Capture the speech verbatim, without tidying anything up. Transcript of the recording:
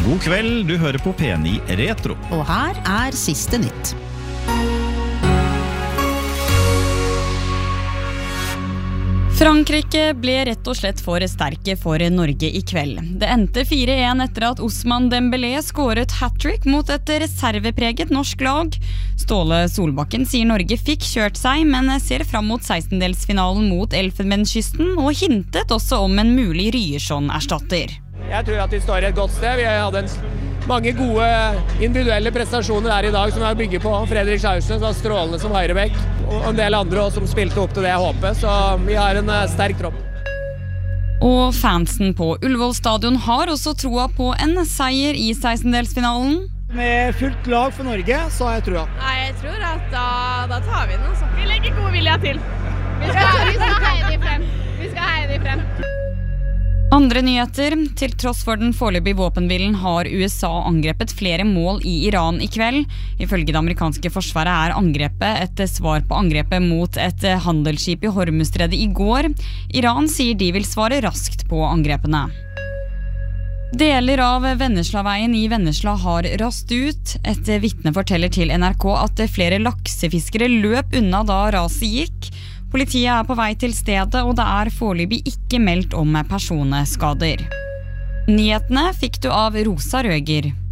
God kveld, du hører på P ni Retro. Og her er siste nytt. Frankrike ble rett og slett for sterke for Norge i kveld. Det endte fire en etter at Ousmane Dembélé skåret hat-trick mot et reservepreget norsk lag. Ståle Solbakken sier Norge fikk kjørt seg, men ser fram mot sekstendelsfinalen mot Elfenbenskysten, og hintet også om en mulig Ryerson-erstatter. Jeg tror at de står i et godt sted. Vi hadde en, mange gode individuelle prestasjoner her i dag som jeg bygger på. Fredrik Schausnes var strålende som høyrebekk, og en del andre også, som spilte opp til det håpet. Så vi har en uh, sterk tropp. Og fansen på Ullevål stadion har også troa på en seier i sekstendelsfinalen. Med fullt lag for Norge, så har jeg trua. Nei, jeg tror at da, da tar vi den også. Vi legger god vilja til. Vi skal, vi skal heie de frem. Vi skal heie de frem. Andre nyheter. Til tross for den foreløpige våpenhvilen har U S A angrepet flere mål i Iran i kveld. Ifølge det amerikanske forsvaret er angrepet et svar på angrepet mot et handelsskip i Hormuzstredet i går. Iran sier de vil svare raskt på angrepene. Deler av Venneslaveien i Vennesla har rast ut. Et vitne forteller til N R K at flere laksefiskere løp unna da raset gikk. Politiet er på vei til stedet, og det er foreløpig ikke meldt om personskader. Nyhetene fikk du av Rosa Røger.